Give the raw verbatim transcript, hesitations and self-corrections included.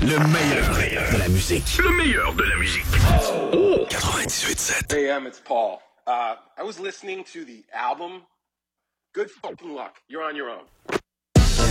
Le meilleur de la musique. Le meilleur de la musique. Oh! quatre-vingt-dix-huit sept. Hey, Em, it's Paul. Uh, I was listening to the album. Good fucking luck. You're on your own.